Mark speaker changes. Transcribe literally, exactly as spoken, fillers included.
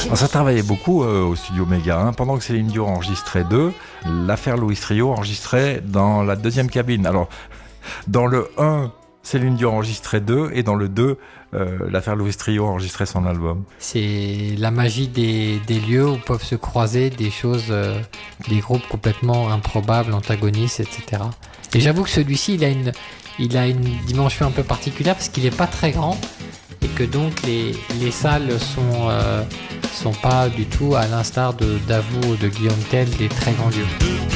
Speaker 1: Alors, ça travaillait beaucoup euh, au studio Méga un. Pendant que Céline Dion enregistrait deux, l'affaire Louis Trio enregistrait dans la deuxième cabine. Alors, dans le un, Céline Dion enregistrait deux, et dans le deux, euh, l'affaire Louis Trio enregistrait son album.
Speaker 2: C'est la magie des, des lieux où peuvent se croiser des choses, euh, des groupes complètement improbables, antagonistes, et cetera. Et j'avoue que celui-ci, il a une, il a une dimension un peu particulière parce qu'il n'est pas très grand et que donc les, les salles sont, euh, sont pas du tout à l'instar de Davout ou de Guillaume Tell, des très grands lieux.